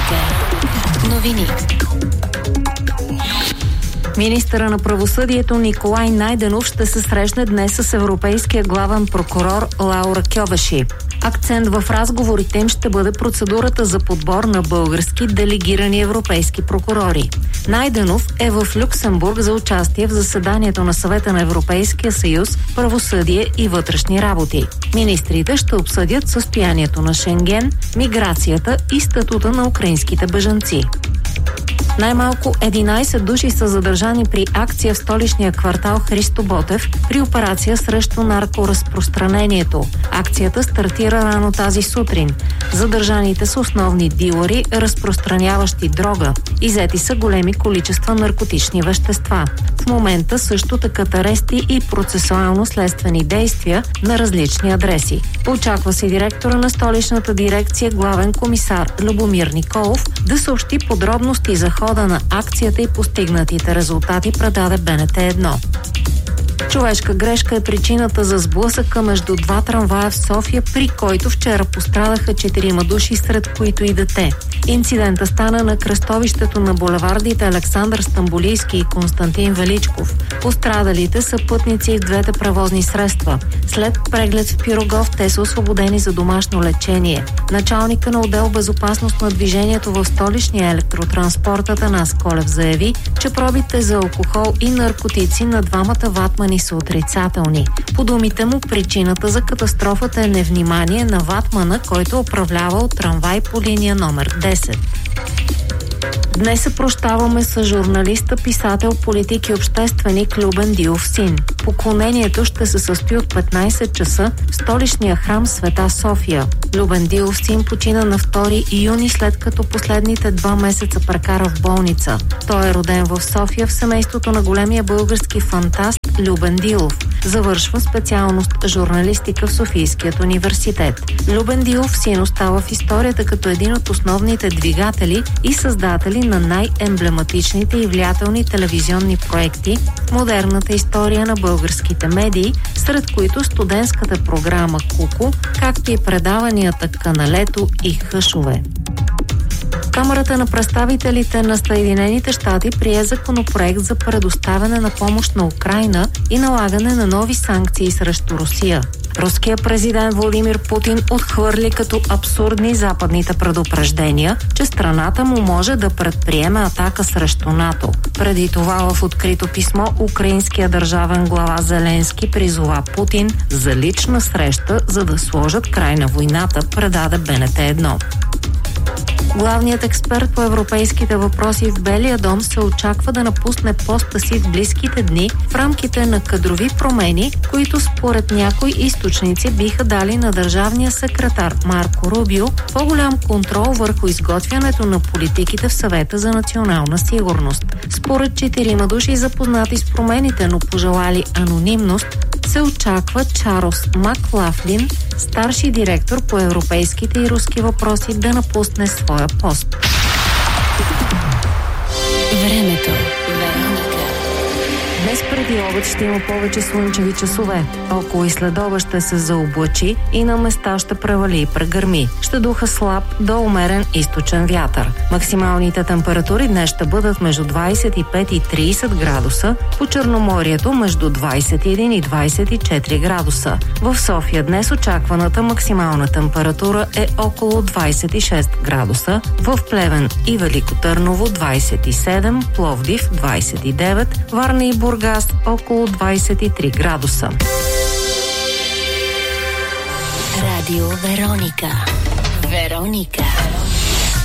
Вероника. Новини. Министъра на правосъдието Николай Найденов ще се срещне днес с европейския главен прокурор Лаура Кьовеши. Акцент в разговорите им ще бъде процедурата за подбор на български делегирани европейски прокурори. Найденов е в Люксембург за участие в заседанието на Съвета на Европейския съюз, правосъдие и вътрешни работи. Министрите ще обсъдят състоянието на Шенген, миграцията и статута на украинските бежанци. Най-малко 11 души са задържани при акция в столичния квартал Христо Ботев при операция срещу наркоразпространението. Акцията стартира рано тази сутрин. Задържаните са основни дилъри, разпространяващи дрога. Иззети са големи количества наркотични вещества. В момента също такът арести и процесуално-следствени действия на различни адреси. Очаква се директора на столичната дирекция главен комисар Любомир Николов да съобщи подробности за хода на акцията и постигнатите резултати, предаде БНТ1. Човешка грешка е причината за сблъсъка между два трамвая в София, при който вчера пострадаха 4 души, сред които и дете. Инцидента стана на кръстовището на булевардите Александър Стамболийски и Константин Величков. Пострадалите са пътници в двете превозни средства. След преглед в Пирогов те са освободени за домашно лечение. Началника на отдел безопасност на движението в столичния електротранспорт Атанас Колев заяви, че пробите за алкохол и наркотици на двамата ватмани са отрицателни. По думите му, причината за катастрофата е невнимание на ватмана, който управлявал трамвай по линия номер 10. Днес се прощаваме с журналиста, писател, политик и общественик Любен Дилов син. Поклонението ще се състои от 15 часа в столичния храм Света София. Любен Дилов син почина на 2 юни, след като последните 2 месеца прекара в болница. Той е роден в София в семейството на големия български фантаст Любен Дилов. Завършва специалност журналистика в Софийският университет. Любен Дилов син остава в историята като един от основните двигатели и създатели на най-емблематичните и влиятелни телевизионни проекти в модерната история на българските медии, сред които студентската програма Куку, както и предаванията Каналето и Хъшове. Камарата на представителите на Съединените щати прие законопроект за предоставяне на помощ на Украйна и налагане на нови санкции срещу Русия. Руският президент Владимир Путин отхвърли като абсурдни западните предупреждения, че страната му може да предприеме атака срещу НАТО. Преди това в открито писмо украинският държавен глава Зеленски призова Путин за лична среща, за да сложат край на войната, предаде БНТ1. Главният експерт по европейските въпроси в Белия дом се очаква да напусне поста си в близките дни в рамките на кадрови промени, които според някои източници биха дали на държавния секретар Марко Рубио по-голям контрол върху изготвянето на политиките в Съвета за национална сигурност. Според 4 души, запознати с промените, но пожелали анонимност, се очаква Чарлз Маклафлин, старши директор по европейските и руски въпроси, да напусне своя пост. Времето. Днес преди обед ще има повече слънчеви часове. Около и следобед ще се заоблачи и на места ще превали и прегърми. Ще духа слаб до умерен източен вятър. Максималните температури днес ще бъдат между 25 и 30 градуса, по Черноморието между 21 и 24 градуса. В София днес очакваната максимална температура е около 26 градуса, в Плевен и Велико Търново 27, Пловдив 29, Варна и Бургас около 23 градуса. Радио Вероника. Вероника.